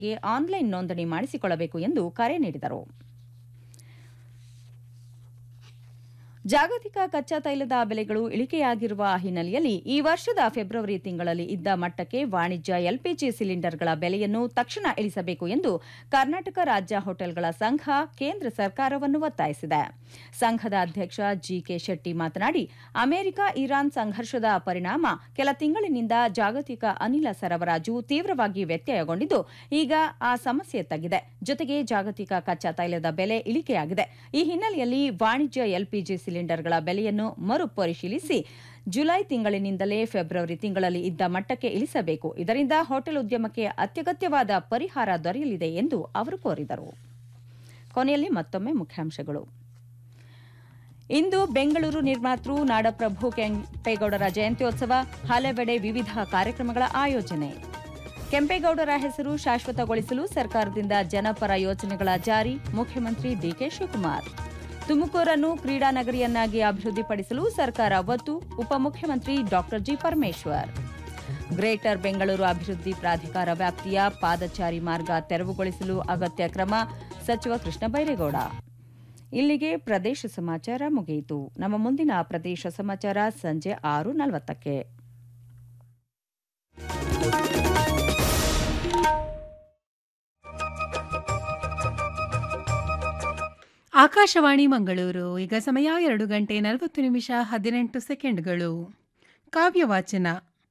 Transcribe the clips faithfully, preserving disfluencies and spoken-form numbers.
Online ನೋಂದಣಿ ಮಾಡಿಸಿಕೊಳ್ಳಬೇಕು ಎಂದು ಕರೆ ನೀಡಿದರು. ಜಾಗತಿಕ ಕಚ್ಚಾ ತೈಲದ ಬೆಲೆಗಳು ಇಳಿಕೆಯಾಗಿರುವ ಹಿನ್ನೆಲೆಯಲ್ಲಿ ಈ ವರ್ಷದ ಫೆಬ್ರವರಿ ತಿಂಗಳಲ್ಲಿ ಇದ್ದ ಮಟ್ಟಕ್ಕೆ ವಾಣಿಜ್ಯ ಎಲ್ಪಿಜಿ ಸಿಲಿಂಡರ್ಗಳ ಬೆಲೆಯನ್ನು ತಕ್ಷಣ ಇಳಿಸಬೇಕು ಎಂದು ಕರ್ನಾಟಕ ರಾಜ್ಯ ಹೋಟೆಲ್ಗಳ ಸಂಘ ಕೇಂದ್ರ ಸರ್ಕಾರವನ್ನು ಒತ್ತಾಯಿಸಿದೆ. ಸಂಘದ ಅಧ್ಯಕ್ಷ ಜಿಕೆ ಶೆಟ್ಟಿ ಮಾತನಾಡಿ, ಅಮೆರಿಕ ಇರಾನ್ ಸಂಘರ್ಷದ ಪರಿಣಾಮ ಕೆಲ ತಿಂಗಳಿನಿಂದ ಜಾಗತಿಕ ಅನಿಲ ಸರಬರಾಜು ತೀವ್ರವಾಗಿ ವ್ಯತ್ಯಯಗೊಂಡಿದ್ದು, ಈಗ ಆ ಸಮಸ್ಯೆ ತಗ್ಗಿದೆ. ಜೊತೆಗೆ ಜಾಗತಿಕ ಕಚ್ಚಾ ತೈಲದ ಬೆಲೆ ಇಳಿಕೆಯಾಗಿದೆ. ಈ ಹಿನ್ನೆಲೆಯಲ್ಲಿ ವಾಣಿಜ್ಯ ಎಲ್ಪಿಜಿ ಸಿಲಿಂಡರ್ಗಳ ಬೆಲೆಯನ್ನು ಮರುಪರಿಶೀಲಿಸಿ ಜುಲೈ ತಿಂಗಳಿನಿಂದಲೇ ಫೆಬ್ರವರಿ ತಿಂಗಳಲ್ಲಿ ಇದ್ದ ಮಟ್ಟಕ್ಕೆ ಇಳಿಸಬೇಕು. ಇದರಿಂದ ಹೋಟೆಲ್ ಉದ್ಯಮಕ್ಕೆ ಅತ್ಯಗತ್ಯವಾದ ಪರಿಹಾರ ದೊರೆಯಲಿದೆ ಎಂದು ಅವರು ಕೋರಿದರು. ಕೊನೆಯಲ್ಲಿ ಮತ್ತೊಮ್ಮೆ ಮುಖ್ಯಾಂಶಗಳು. ಇಂದು ಬೆಂಗಳೂರು ನಿರ್ಮಾತೃ ನಾಡಪ್ರಭು ಕೆಂಪೇಗೌಡರ ಜಯಂತ್ಯೋತ್ಸವ, ಹಲವೆಡೆ ವಿವಿಧ ಕಾರ್ಯಕ್ರಮಗಳ ಆಯೋಜನೆ. ಕೆಂಪೇಗೌಡರ ಹೆಸರು ಶಾಶ್ವತಗೊಳಿಸಲು ಸರ್ಕಾರದಿಂದ ಜನಪರ ಯೋಜನೆಗಳ ಜಾರಿ, ಮುಖ್ಯಮಂತ್ರಿ ಡಿಕೆ ಶಿವಕುಮಾರ್. ತುಮಕೂರನ್ನು ಕ್ರೀಡಾ ನಗರಿಯನ್ನಾಗಿ ಅಭಿವೃದ್ಧಿಪಡಿಸಲು ಸರ್ಕಾರ ಒತ್ತು, ಉಪಮುಖ್ಯಮಂತ್ರಿ ಡಾ ಜಿ ಪರಮೇಶ್ವರ್. ಗ್ರೇಟರ್ ಬೆಂಗಳೂರು ಅಭಿವೃದ್ಧಿ ಪ್ರಾಧಿಕಾರ ವ್ಯಾಪ್ತಿಯ ಪಾದಚಾರಿ ಮಾರ್ಗ ತೆರವುಗೊಳಿಸಲು ಅಗತ್ಯ ಕ್ರಮ, ಸಚಿವ ಕೃಷ್ಣ ಬೈರೇಗೌಡ. ಇಲ್ಲಿಗೆ ಪ್ರದೇಶ ಸಮಾಚಾರ ಮುಗಿಯಿತು. ನಮ್ಮ ಮುಂದಿನ ಪ್ರದೇಶ ಸಮಾಚಾರ ಸಂಜೆ ಆರು ನಲವತ್ತಕ್ಕೆ. ಆಕಾಶವಾಣಿ ಮಂಗಳೂರು. ಈಗ ಸಮಯ ಎರಡು ಗಂಟೆ ನಲವತ್ತು ನಿಮಿಷ ಹದಿನೆಂಟು ಸೆಕೆಂಡ್ಗಳು. ಕಾವ್ಯವಾಚನ.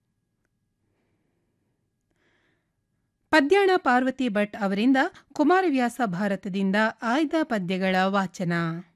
ಪದ್ಯಾಣ ಪಾರ್ವತಿ ಭಟ್ ಅವರಿಂದ ಕುಮಾರವ್ಯಾಸ ಭಾರತದಿಂದ ಆಯ್ದ ಪದ್ಯಗಳ ವಾಚನ.